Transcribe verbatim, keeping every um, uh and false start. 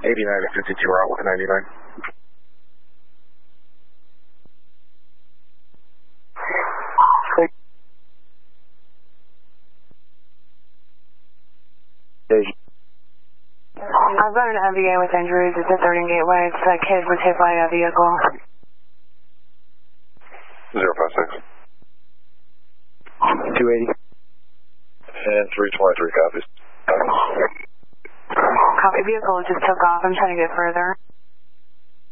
eighty-nine to fifty-two are out with ninety-nine. I've got an M V A with injuries. It's at thirteen Gateway. It's a kid was hit by a vehicle. zero five six. two eighty. And three twenty-three copies. Copy. Vehicle just took off. I'm trying to get further.